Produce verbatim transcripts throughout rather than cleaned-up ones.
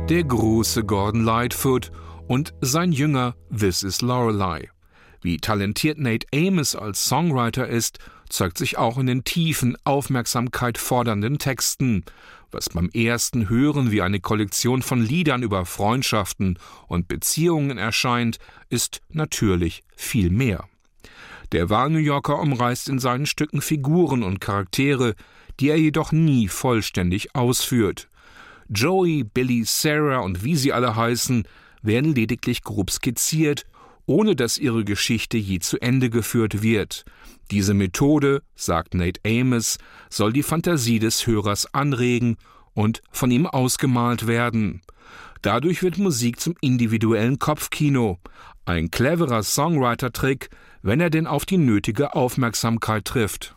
Der große Gordon Lightfoot und sein Jünger This Is Lorelei. Wie talentiert Nate Amos als Songwriter ist, zeigt sich auch in den tiefen, Aufmerksamkeit fordernden Texten, was beim ersten Hören wie eine Kollektion von Liedern über Freundschaften und Beziehungen erscheint, ist natürlich viel mehr. Der Wahl-New Yorker umreißt in seinen Stücken Figuren und Charaktere, die er jedoch nie vollständig ausführt. Joey, Billy, Sarah und wie sie alle heißen, werden lediglich grob skizziert, ohne dass ihre Geschichte je zu Ende geführt wird. Diese Methode, sagt Nate Amos, soll die Fantasie des Hörers anregen und von ihm ausgemalt werden. Dadurch wird Musik zum individuellen Kopfkino, ein cleverer Songwriter-Trick, wenn er denn auf die nötige Aufmerksamkeit trifft.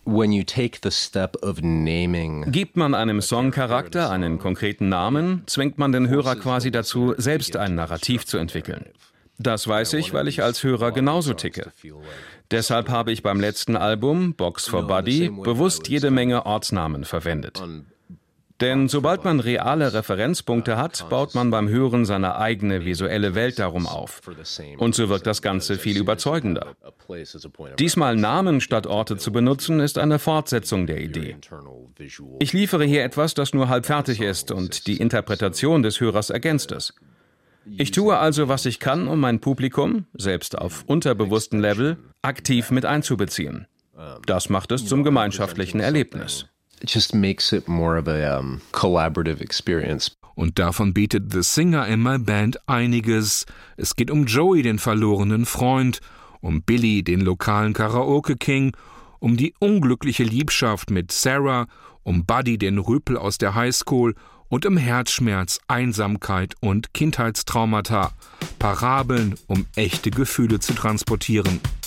Gibt man einem Songcharakter einen konkreten Namen, zwingt man den Hörer quasi dazu, selbst ein Narrativ zu entwickeln. Das weiß ich, weil ich als Hörer genauso ticke. Deshalb habe ich beim letzten Album, Box for Buddy, bewusst jede Menge Ortsnamen verwendet. Denn sobald man reale Referenzpunkte hat, baut man beim Hören seine eigene visuelle Welt darum auf. Und so wirkt das Ganze viel überzeugender. Diesmal Namen statt Orte zu benutzen, ist eine Fortsetzung der Idee. Ich liefere hier etwas, das nur halb fertig ist und die Interpretation des Hörers ergänzt es. Ich tue also, was ich kann, um mein Publikum, selbst auf unterbewussten Level, aktiv mit einzubeziehen. Das macht es zum gemeinschaftlichen Erlebnis. It just makes it more of a um, collaborative experience. Und davon bietet The Singer in My Band einiges. Es geht um Joey, den verlorenen Freund, um Billy, den lokalen Karaoke-King, um die unglückliche Liebschaft mit Sarah, um Buddy, den Rüpel aus der Highschool und um Herzschmerz, Einsamkeit und Kindheitstraumata. Parabeln, um echte Gefühle zu transportieren.